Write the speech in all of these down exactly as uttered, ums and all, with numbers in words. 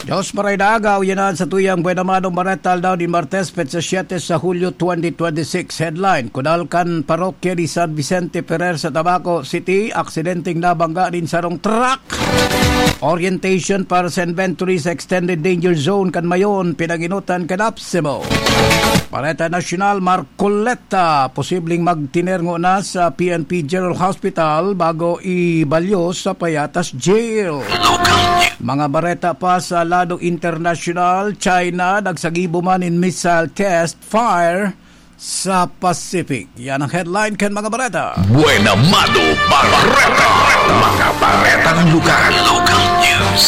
Diyos maray daagaw yanan sa tuyang Buenamadong Baretal daw di Martes petsa siyete sa Hulyo twenty twenty-six. Headline, Kudalkan Parokya di San Vicente Ferrer sa Tabaco City, aksidenteng nabangga din sarong truck. Orientation para sa inventory sa Extended Danger Zone kan mayon pinaginutan kan Apsemo. Pareta Nacional, Marcoleta posibleng magtinergo na sa P N P General Hospital bago ibalyos sa Payatas Jail. Mga bareta pa sa lado international, China nagsagibo man in missile test fire sa Pacific. Yan ang headline kan mga bareta. Buenamado Barreta, mga baretang lugar, local news.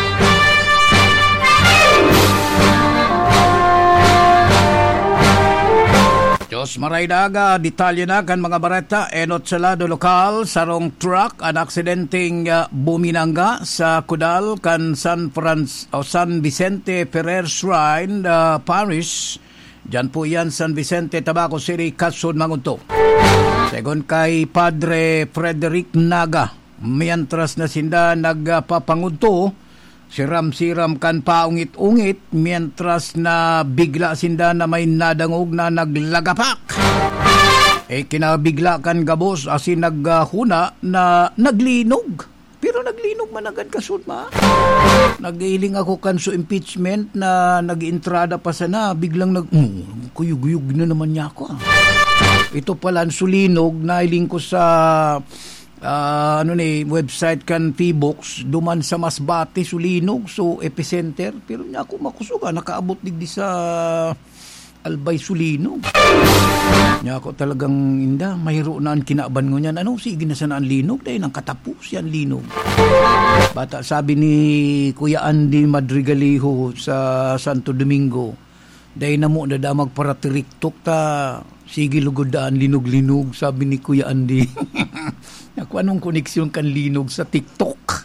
Diyos maray daga, detalye na kan mga bareta, enot sa lado lokal, sarong truck, ang aksidenteng uh, buminangga sa Kudal kan San Franz, o San Vicente Ferrer Shrine uh, Parish. Diyan po yan, San Vicente, Tabaco City, Quezon, Mangunto. Segon kay Padre Frederick Naga, mientras na sinda nagpapangunto, siram-siram kan paungit-ungit, mientras na bigla sinda na may nadangog na naglagapak. E kinabigla kan gabos asin naghuna na naglinog. Pero naglinog man agad kasud ma. Nagiling ako kan so impeachment na nag-intrada pa sana, biglang nag mm, kuyug-yug na naman niya ako. Ah. Ito pala ang sulinog na iling ko sa Uh, ano ni website kan P-Box duman sa Masbate sulinog so epicenter pero niya ako makusuga nakaabot digdi sa Albay sulinog niya ako talagang inda mayro na ang kinaban ngo niyan ano sige na sana ang linog dahil nang katapos yan linog bata sabi ni Kuya Andy Madrigaliho sa Santo Domingo dahil na mo na da magparatiriktok ta sige lugodaan linog-linog sabi ni Kuya Andy. Ako anong koneksyon kan linog sa TikTok?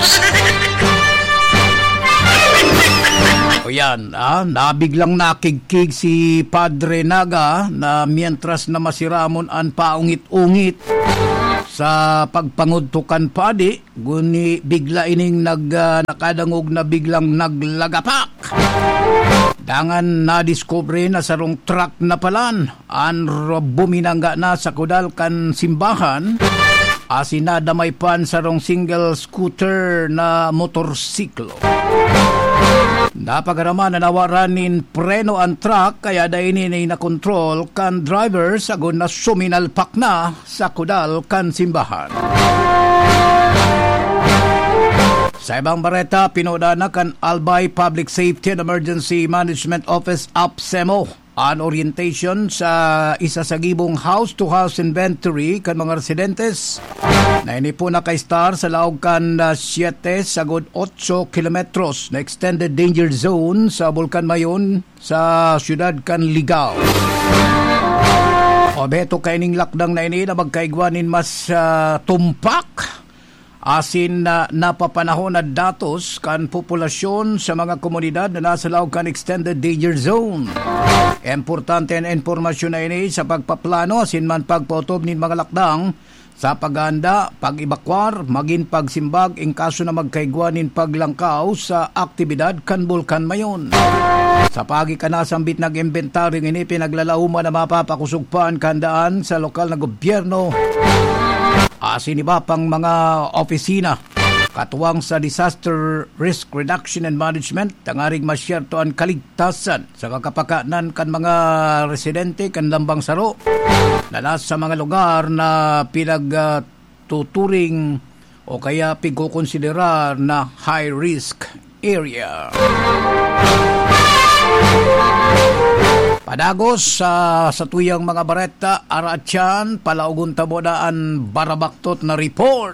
O yan, ah, nabiglang nakigkig si Padre Naga na mientras na masiramon ang paungit-ungit sa pagpangudtukan padi, guni bigla ining nag, uh, nakadangog na biglang naglagapak. Dangan na-discover na sarong truck na palan ang buminangga na sa Kudal kan simbahan. Asinadamay pan sarong single scooter na motorsiklo. Napagaraman na nawaranin preno ang truck kaya dainin ay nakontrol kan driver sagon na suminalpak na sa Kudal kan simbahan. Sa ibang bareta, pinodana kan Albay Public Safety and Emergency Management Office Apsemo an orientation sa isa sa gibong house-to-house inventory kan mga residentes na ini po naka-star sa laog kan uh, siyete sagod eight kilometros na extended danger zone sa Bulkan Mayon sa siyudad kan Ligao. Obeto kaining lakdang na ini na magkaigwanin mas uh, tumpak asin na uh, napapanahon na datos kan populasyon sa mga komunidad na nasa laog kan extended danger zone. Importante ang informasyon na ini sa pagpaplano asin man pagpautob nin mga lakdang sa paghanda, pag-ibakwar, maging pagsimbag in kaso na magkaigwanin paglangkaw sa aktibidad kan Bulkan Mayon. Sa pagikanasambit nag-inventaryong ini pinaglalauman na mapapakusugpan kandaan sa lokal na gobyerno asin iba pang mga opisina katuwang sa Disaster Risk Reduction and Management tangaring masyerto ang kaligtasan sa kakapakanan kan mga residente kan Lambang Saro na nasa mga lugar na pinagtuturing o kaya pigkukonsiderar na high risk area. Padagos sa uh, sa tuyang mga bareta araatyan palaugon tabo daan barabaktot na report.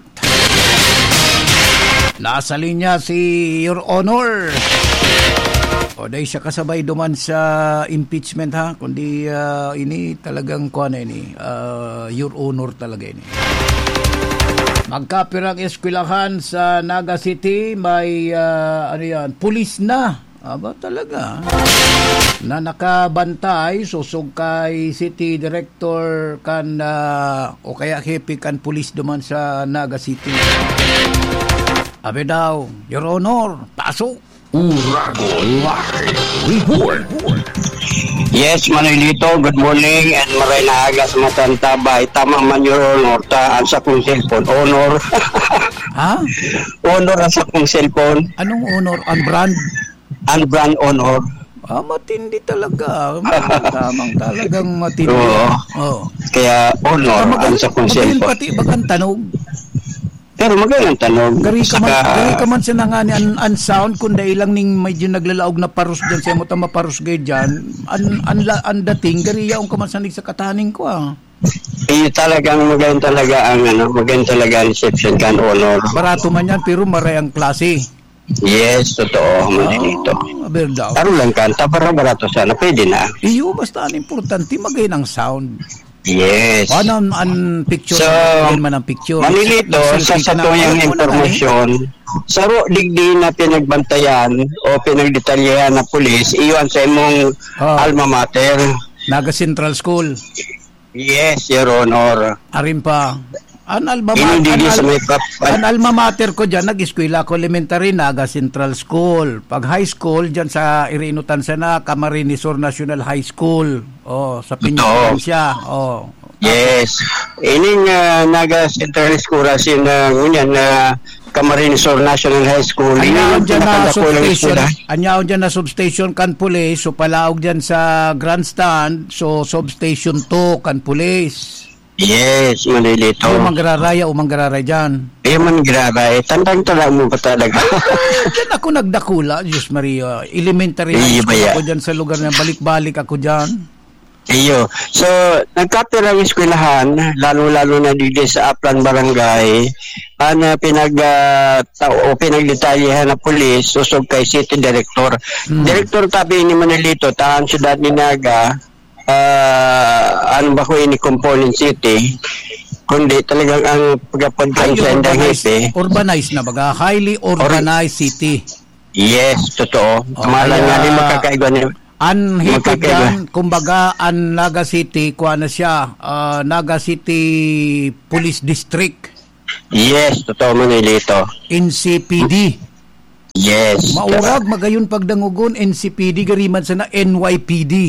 Nasa linya si Your Honor. O dahil siya kasabay duman sa impeachment ha, kundi uh, ini talagang kuha na ini, uh, Your Honor talaga ini. Magkapirang eskwelahan sa Naga City, may uh, ano yan, pulis na. Aba talaga. Na nakabantay, susog kay City Director kan uh, o kaya hepe kan pulis duman sa Naga City. Abi daw, Your Honor, pasok. Uragon Live Report. Yes, Manilito, good morning and maray na aga sa matantabay. Tama man your honor, ta ang sa kong cellphone. Honor. Ha? Honor ang sa kong cellphone. Anong honor? Ang brand? Ang brand honor. Ah, matindi talaga. Tamang talagang matindi. Oo. Oh. Kaya honor ang sa kong cellphone. Pati bagang tanog. Pero magandang tanong. Gari ka man, Saka, gari ka man sa nangani an, an sound kung dahil lang ning medyo naglalaog na parus dyan sa mo ta maparus gay dyan. An, an, an dating, gari yaong ka man sa sa kataning ko ah. Eh, talagang maganda talaga ang ano, maganda talaga ang reception kan honor. Barato man yan, pero maray ang klase. Yes, totoo, Manilito. Oh, berdaw. Taro lang kanta para barato sana, pwede na. Iyo, basta ang importante, magay ng sound. Yes. Ano ang, ang picture? So, Yan man ang picture. Manilito, sa satuyang impormasyon, sa ro digdi na pinagbantayan o pinagdetalyahan na pulis, iyon sa imong oh. alma mater. Naga Central School. Yes, Your Honor. Arin pa. An alma, Inundidi an, sa may kap... an alma mater ko dyan, nag-eskwela ko elementary, Naga Central School. Pag high school, dyan sa Irinutan sana, Camarinesor National High School. Oh, sa Pinyang siya. Oh. Yes. Ining uh, Naga Central School, asin na uh, ngunyan na uh, Camarinesor National High School. Anyaon dyan na substation, anyaon dyan na substation kan police, so palaog dyan sa grandstand, so substation two kan police. Yes, Manilito. O mangraraya o mangraray dyan. Eh, mangraray. Tandang talaga mo pa talaga. Dyan ako nagdakula, Diyos Maria. Elementary high school ako dyan sa lugar na balik-balik ako dyan. Iyo. So, nagkapirang eskwelahan, lalo-lalo na dito sa Aplan Barangay, na pinag, uh, o pinagdetalyahan na pulis, susog kay City Director. Hmm. Director tabi ni Manilito, tahan syudad ni Naga, Uh, ano ba ko ini Component City, kundi talagang ang pagkapagkan sa urbanized, urbanized na baga, highly urbanized Or, city. Yes, totoo. Oh, Kamalan nga ni magkakaiba ni an hipid yan, kumbaga an Naga City, kuha na siya, uh, Naga City Police District. Yes, totoo Manilito. N C P D. Yes. Maurag magayon pagdangugon, N C P D, gariman sana N Y P D.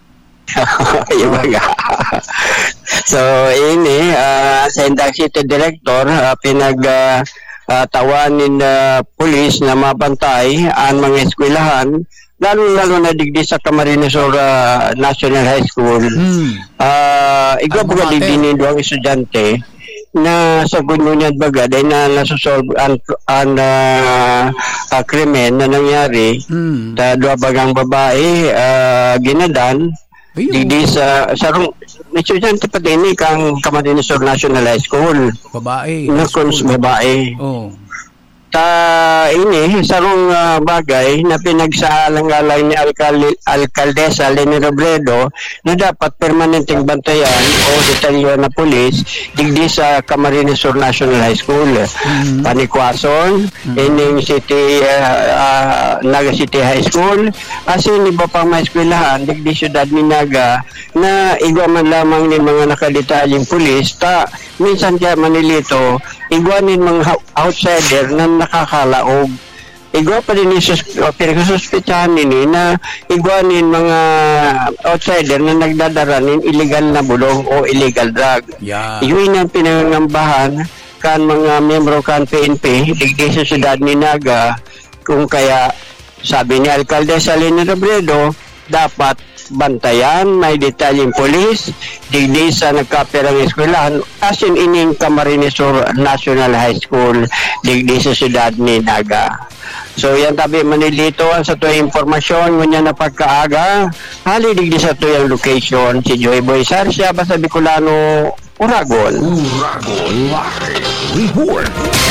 So ini uh, sa Indak City Director uh, pinag uh, uh, tawanin na uh, pulis na mabantay ang mga eskwelahan, lalo-lalo na digdi sa Camarinesor uh, National High School. Hmm. Uh, igwa po digdi ni duwang estudyante na sa gununyan baga dahil na nasusolve ang, ang uh, uh, krimen na nangyari. Hmm. Ta duwa bagang babae uh, ginadan. Digdi sa sarong estudyante pa din kang Camarinesor National High School. Babae. Nakons babae. Oh. Ta ini sarong uh, bagay na pinagsaalang-alay ni Alkal Alkaldesa Leni Robredo na dapat permanenteng bantayan o detalyo na pulis digdi sa Camarinesor National High School. Mm-hmm. Panikwason, mm-hmm. ining City uh, uh, Naga City High School, asin iba pang mga eskwelahan digdi syudad ni Naga na igwa man lamang ni mga nakadetalyeng pulis ta minsan kaya Manilito igwanin mga outsider na nakakalaog. Igwa pa din yung pinagsuspetsahan nini na igwanin mga outsider na nagdadaranin illegal na bulong o illegal drug. Yeah. Iyon ang pinangambahan kan mga membro kan P N P digdi sa syudad ni Naga, kung kaya sabi ni Alcaldesa Leni Robredo dapat bantayan, may detalyeng polis digdi sa nagkapirang eskwelahan asin ining Camarinesor National High School digdi sa syudad ni Naga. So yan tabi Manilito ang sa tuyang impormasyon ngunya na pagkaaga hali digdi sa tuyang location si Joy Boy Sarsia basta Bicolano, Uragon. Uragon Live Report.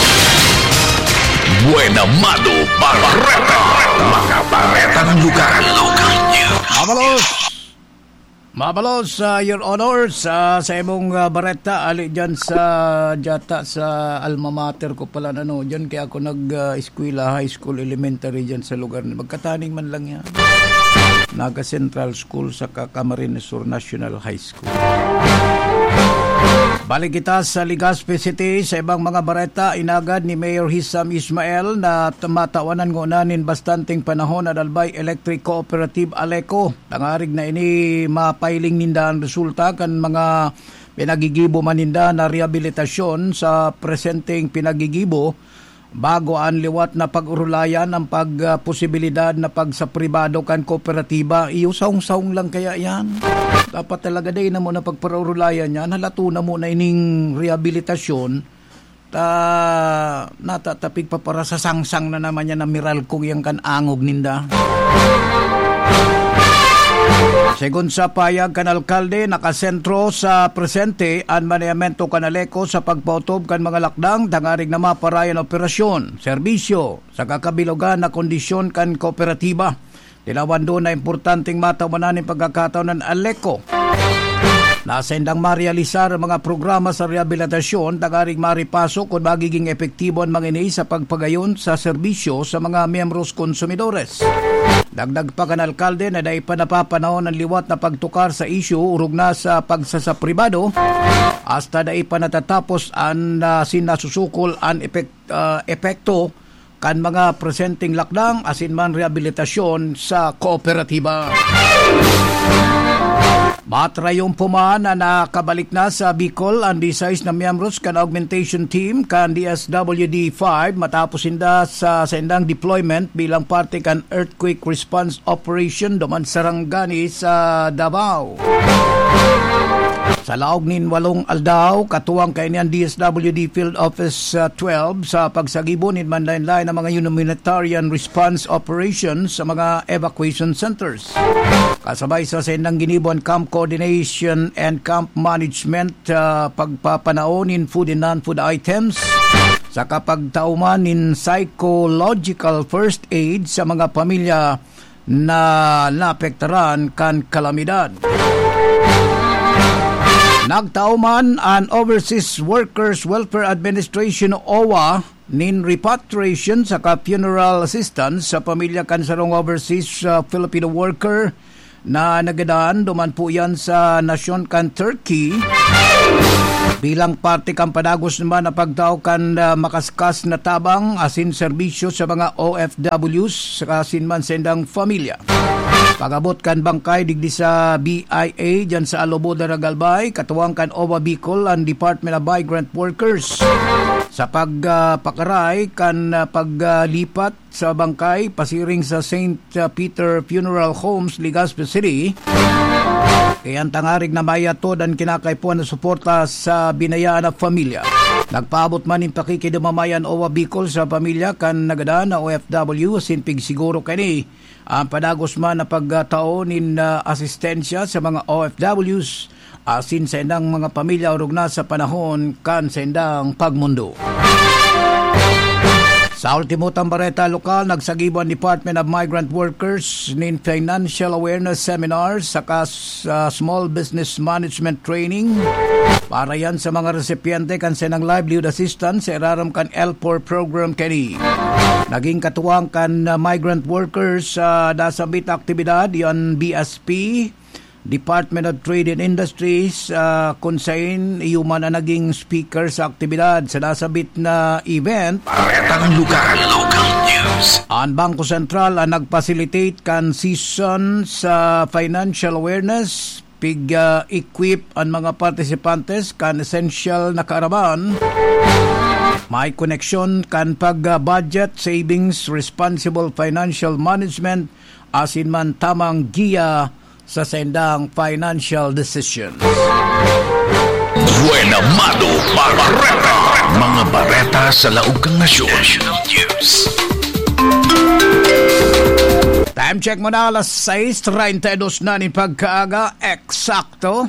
Buena Mano Barreta, mga baretang lugar. Local news. Mabalos! Mabalos, uh, Your Honor, sa, sa imong uh, bareta, ali dyan sa jata sa alma mater ko pala, ano, dyan kaya ako nag-eskwela, uh, high school, elementary dyan sa lugar. Magkataning man lang yan. Naga Central School sa Camarinesor National High School. Balik kita sa Legazpi City. Sa ibang mga bareta, inagad ni Mayor Hisham Ismail na tumatawanan ngunanin bastanting panahon at Albay Electric Cooperative Aleco. Tangarig na ini mapailing ninda ang resulta kan mga pinagigibo maninda na rehabilitasyon sa presenteng pinagigibo bago ang liwat na pag-urulayan ang pagposibilidad na pag sa pribado kan kooperatiba. Iyo saung-saung lang kaya yan. Dapat talaga day na mo na pagparurulayan yan. Halato na mo na ining rehabilitasyon. Ta natatapig pa para sa sangsang na naman yan na miral kong yung kan angog ninda. Segun sa payag kan alkalde, nakasentro sa presente ang manayamento kan Aleco sa pagpautob kan mga lakdang dangarig na maparayan operasyon, serbisyo sa kakabilogan na kondisyon kan kooperatiba. Tinawan doon na importanteng matawanan ng pagkakataon ng Aleco. Nasa indang marealisar ang mga programa sa rehabilitasyon, dangarig maripasok kung magiging epektibo ang mga ini sa pagpagayon sa serbisyo sa mga miyembros konsumidores. Dagdag pa kan alkalde na dahil pa napapanahon ang liwat na pagtukar sa isyu urog na sa pagsasapribado hasta dahil pa natatapos ang uh, sinasusukol ang epek, uh, epekto kan mga presenteng lakdang asin man rehabilitasyon sa kooperatiba. Matrayong pumaan na nakabalik na sa Bicol ang D six na miyembros kan augmentation team kan D S W D five matapos inda sa sendang deployment bilang parte kan earthquake response operation duman Sarangani sa Davao. Sa laog nin walong aldaw, katuwang kay niyan D S W D Field Office uh, twelve sa pagsagibo nin manlain-lain ng mga humanitarian response operations sa mga evacuation centers. Kasabay sa sendang ginibon camp coordination and camp management, uh, pagpapanaon in food and non-food items, sa kapagtauman in psychological first aid sa mga pamilya na naapektaran kan kalamidad. Nagtauman ang Overseas Workers Welfare Administration o O W A nin repatriation sa ka-funeral assistance sa pamilya kansarong overseas uh, Filipino worker na nagadaan duman po yan sa nasyon kan Turkey bilang parte kan padagos naman na pagtao kan uh, makaskas na tabang asin serbisyo sa mga O F Ws sa asin man sendang pamilya. Pagabot kan bangkay digdi sa B I A dyan sa Alobo de Ragalbay, katuwang kan O W A Bicol ang Department of Migrant Workers sa pagpakaray uh, kan uh, paglipat uh, sa bangkay pasiring sa Saint Peter Funeral Homes, Legazpi City. Kaya ang tangarig na mayato dan kinakaipuan na suporta sa binayaan na pamilya. Nagpaabot man in pakikidumamayan O W A Bicol sa pamilya kan nagadaan na O F W sinpig siguro kani ang padagos man na pagtaon in uh, asistensya sa mga O F Ws asin sa indang mga pamilya urog na sa panahon kan sa indang pagmundo. Sa ultimo tambareta lokal, nagsagiban Department of Migrant Workers nin financial awareness seminars saka uh, small business management training para yan sa mga recipiente kan senang livelihood assistance sa iraram kan L four program kani. Naging katuwang kan uh, migrant workers sa uh, dasambit aktibidad yan B S P, Department of Trade and Industries, uh, kunsain iyuman na naging speaker sa aktibidad sa nasabit na event. Paretang lugar, local news. Ang Bangko Sentral ang nag-facilitate kan season sa financial awareness, pig-equip uh, ang mga participantes kan essential na kaaraman. May koneksyon kan pag-budget, savings, responsible financial management, asin man tamang giya sa sendang financial decisions. Buena Mado Barreta. Mga bareta sa laog kang nasyon. National News. Time check mo na, alas sais treinta y dos na ni pagkaaga. Eksakto.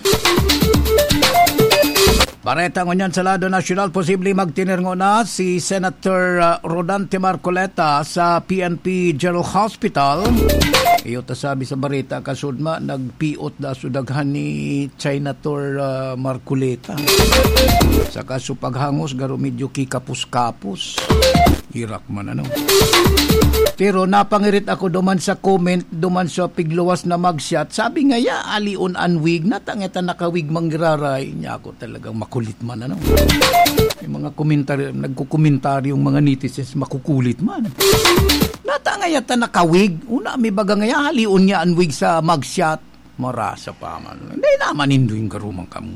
Bareta ngunyan sa lado nasyonal, posible magtinirngo na si Senator uh, Rodante Marcoleta sa P N P General Hospital. Iyo ta sabi sa bareta kasudma nagpiot da sudaghan ni Senator uh, Marcoleta. Sa kaso paghangos garo medyo kikapus-kapus. Irak man ano. Pero napangirit ako duman sa comment, duman sa pigluwas na magshot. Sabi nga ya, aliun anwig, natangeta nakawig manggiraray. Niya ako talagang makulit man. Ano? Yung mga komentaryo, nagkukomentaryo yung mga netizens, makukulit man. Natangayata nakawig. Una, may baga nga ya, aliun niya anwig sa magshot. Marasa pa man. Hindi naman indo yung karumang kamo.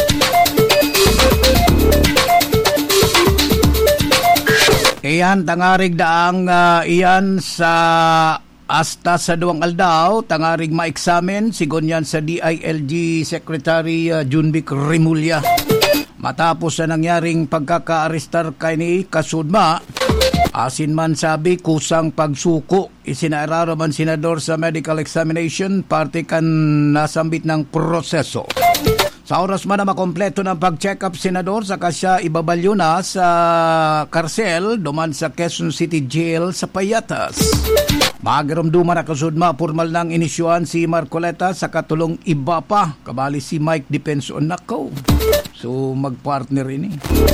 Iyan, tangarig daang uh, iyan sa asta sa duwang aldaw, tangarig ma-examine, sigon yan sa D I L G Secretary uh, Junvic Remulla. Matapos na nangyaring pagkaka-arestar kay ni Kasudma, asin man sabi kusang pagsuko, isinaararo man senador sa medical examination, parte kan nasambit ng proseso. Sa oras man na makompleto ng pag-check up senador, saka siya ibabalyo na sa karsel duman sa Quezon City Jail sa Payatas. Magaramduman na kasudma, formal nang inisyuan si Marcoleta sa katulong iba pa, kabali si Mike Defenson nako. So magpartner ini.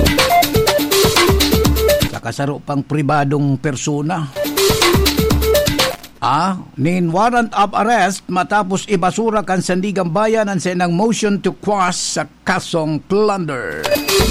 Sa kasaro pang pribadong persona. Ah, nin warrant of arrest matapos ibasura kan Sandigan Bayan ang senang motion to quash sa kasong plunder.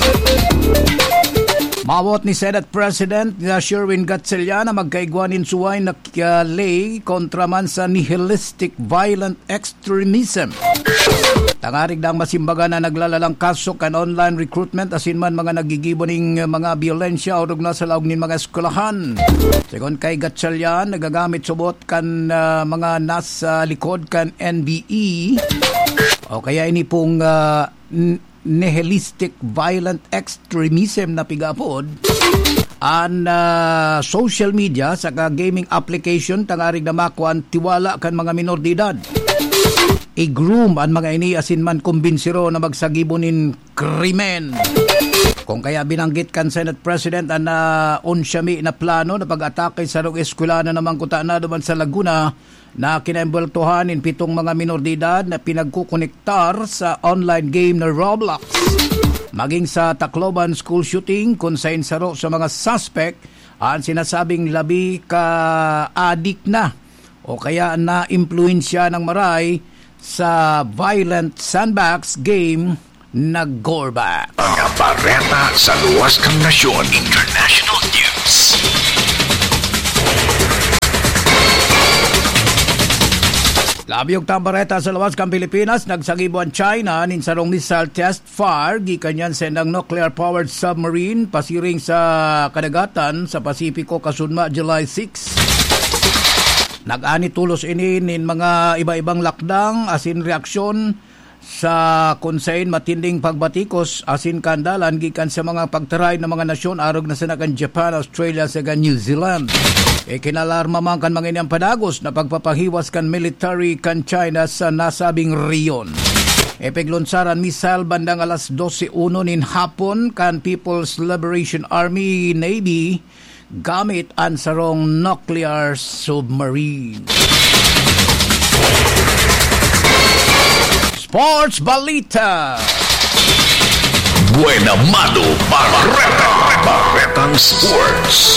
Mawot ni Senate President na Sherwin Gatchalian na magkaigwanin suway na lay kontra man sa nihilistic violent extremism. Tangarig dang masimbaga na naglalalang kaso kan online recruitment asin man mga nagigiboning mga biolensya o na sa laog nin mga eskwelahan. Segon kay Gatchalian, nagagamit subot kan uh, mga nasa likod kan N B E o kaya ini pong uh, nihilistic violent extremism na pigapod an uh, social media sa gaming application tangarig na makuan tiwala kan mga minor de edad. I-groom ang mga ini asin man kumbinsiro na magsagibonin krimen. Kung kaya binanggit kan Senate President ang uh, onsyami na plano na pag-atake sa rong eskwela na naman kuta na duman sa Laguna na kinaembultuhan in pitong mga minor de edad na pinagkukonektar sa online game na Roblox. Maging sa Tacloban school shooting kung sa insaro sa mga suspect ang sinasabing labi ka adik na o kaya na-impluensya ng maray sa violent sandbox game na Gorba. Mga bareta sa luwas kang nasyon. International News. Labi og tambareta sa luwas kang Pilipinas, nagsagibo ang China nin sarong missile test fire gikanyan sa endang nuclear-powered submarine pasiring sa kadagatan sa Pasipiko kasunma July sixth. Nag-ani tulos ini nin mga iba-ibang lakdang asin reaksyon sa konsain matinding pagbatikos asin kandalan gikan sa mga pagtaray ng mga nasyon arog na sanakan Japan, Australia saga New Zealand. E kinalarma man kan mga inyang padagos na pagpapahiwas kan military kan China sa nasabing riyon. E peglonsaran missile bandang alas twelve oh one nin hapon kan People's Liberation Army Navy gamit ang sarong nuclear submarine. Sports Balita. Buena Mano Barreta. Barretang Sports.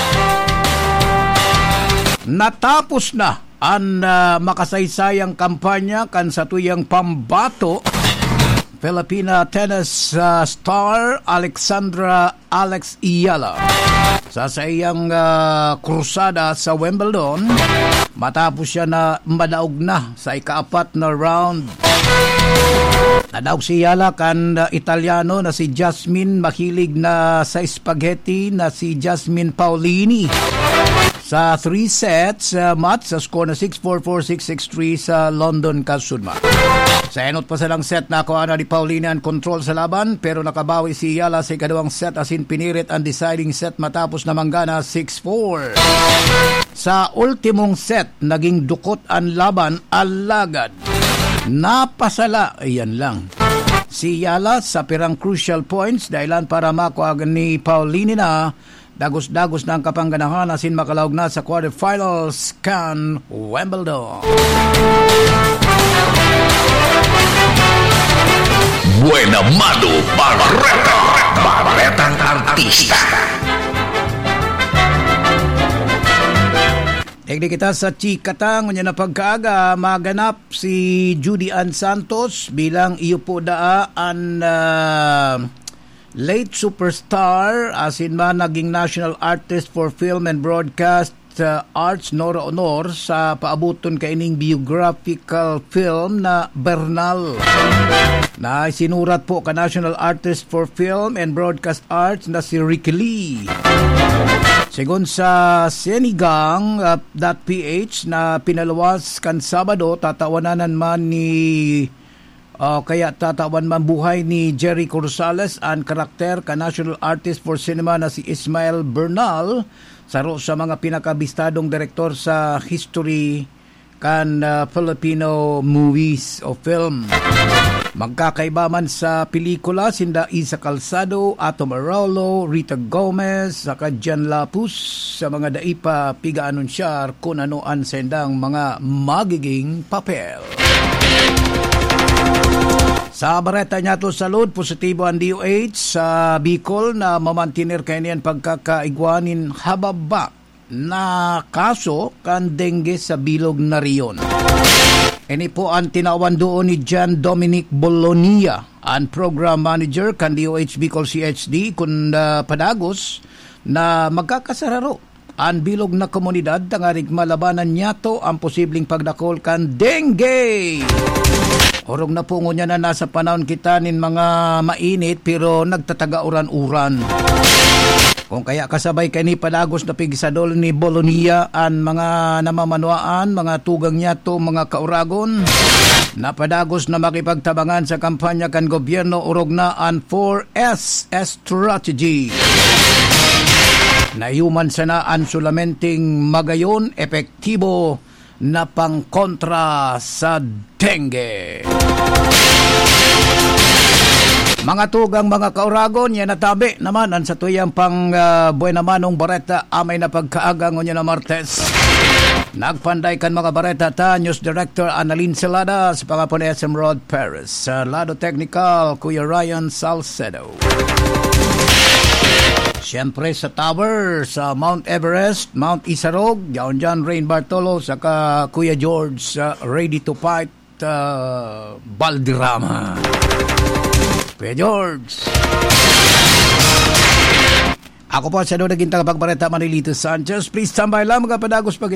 Natapos na ang uh, makasaysayang kampanya kan sa tuyang pambato Filipina tennis uh, star Alexandra Alex Iyala sa sayang uh, krusada sa Wimbledon matapos siya na madaog na sa ikaapat na round. Nadaog si Iyala kan uh, Italiano na si Jasmine mahilig na sa spaghetti na si Jasmine Paolini sa three sets uh, match sa score na six four, four six, six three sa London Kasudma. Sa enot pa silang set na kuha na ni Paulina ang control sa laban pero nakabawi si Iyala sa ikadawang set asin pinirit ang deciding set matapos na manggana six four. Sa ultimong set, naging dukot ang laban alagad. Napasala, ayan lang. Si Iyala sa pirang crucial points dahilan para makuha ni Paulina na dagos-dagos na ang kapangganahan asin makalawag na sa quarterfinals kan Wimbledon. Buena Mano Barreta. Barretang Artista. Tignan kita sa chikatang, unya na pagkaaga, maganap si Judy Ann Santos bilang iyo po daan uh, late superstar, asin man naging National Artist for Film and Broadcast uh, Arts Nora Honor sa paabuton kaining biographical film na Bernal. Na sinurat po ka National Artist for Film and Broadcast Arts na si Ricky Lee. Sigon sa Senigang uh, .ph na pinalawas kan Sabado, tatawanan man ni uh, kaya tatawan man buhay ni Jerry Corsales ang karakter ka National Artist for Cinema na si Ismael Bernal, saro sa mga pinakabistadong direktor sa history kan uh, Filipino movies o film. Magkakaiba man sa pelikula sinda Isa Calzado, Atom Araulo, Rita Gomez, saka Jan Lapus sa mga daipa piga-anunsyar kung ano ang sendang mga magiging papel. Sa bareta niya to salud, positibo ang D O H sa Bicol na mamantinir kaniyan pagkakaigwanin hababa na kaso kan dengue sa bilog na riyon. Ini po ang tinawan doon ni John Dominic Bolonia, ang program manager kan D O H Bicol C H D, kung uh, padagos na magkakasararo ang bilog na komunidad tangarig malabanan niya to ang posibleng pagdakol kan dengue. Orong na po niya na nasa panahon kita nin mga mainit pero nagtataga uran-uran. Kung kaya kasabay kay ni padagos na pigisadol ni Bolonia ang mga namamanuaan, mga tugang niya to mga kauragon, na padagos na makipagtabangan sa kampanya kan gobyerno urog na ang four S strategy. Nayuman sana ang sulamenting magayon epektibo na pangkontra sa dengue. Mga tugang mga kauragon, yan natabi naman ang sa tuyang pang uh, buena manong bareta amay na pagkaagang o na Martes. Nagpanday kan mga bareta ta, News Director Annalyn Celada, sa pangapon S M Rod Perez, sa Lado Technical, Kuya Ryan Salcedo. Siyempre sa tower, sa Mount Everest, Mount Isarog, John John Rain Bartolo, saka Kuya George, uh, ready to fight, uh, Baldirama. Kuya George. Ako po sa doon naging tagapagbareta Manilito Sanchez. Please tambay lang mga padagos pag